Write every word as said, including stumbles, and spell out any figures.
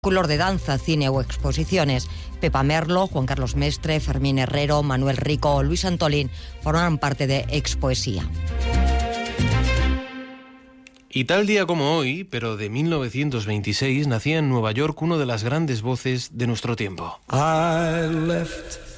Color de danza, cine o exposiciones. Pepa Merlo, Juan Carlos Mestre, Fermín Herrero, Manuel Rico o Luis Antolín forman parte de Expoesía. Y tal día como hoy, pero de mil novecientos veintiséis, nacía en Nueva York una de las grandes voces de nuestro tiempo. I left